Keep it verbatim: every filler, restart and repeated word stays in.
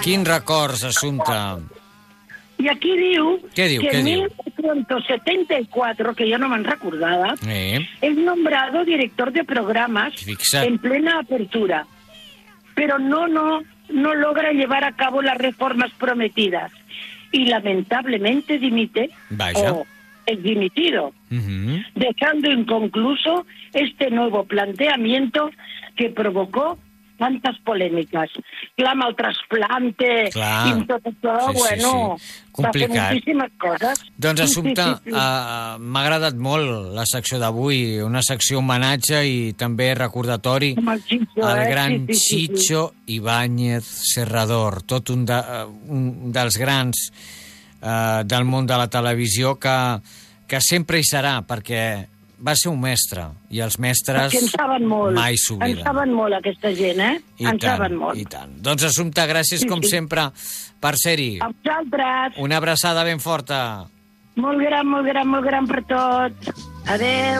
Quins records, Assumpta? I aquí diu, Què diu, que què en diu? mil novecientos setenta y cuatro, que yo no me recordaba, Eh, es nombrado director de programas Fixa't. en plena apertura, pero no, no, no logra llevar a cabo las reformas prometidas y lamentablemente dimite Vaja. o es dimitido, mhm. dejando inconcluso este nuevo planteamiento que provocó tantas polémicas. Clama el trasplante Clar. i tot això, Sí, sí, bueno, sí. va fer Complicat. moltíssimes coses. Doncs, Assumpta, Sí, sí, sí. uh, m'ha agradat molt la secció d'avui, una secció homenatge i també recordatori Amb el Chicho, al eh? gran Sí, sí, sí, sí. Chicho Ibáñez Serrador, tot un, de, uh, un dels grans uh, del món de la televisió que, que sempre hi serà, perquè va ser un mestre, i els mestres Perquè en saben molt. mai En s'obliden. saben molt, aquesta gent, eh? I en tant, saben molt. i tant. Doncs, Assumpta, gràcies, Sí, com sí. sempre, per ser-hi. A vosaltres. Una abraçada ben forta. Molt gran, molt gran, molt gran per tot. Adéu.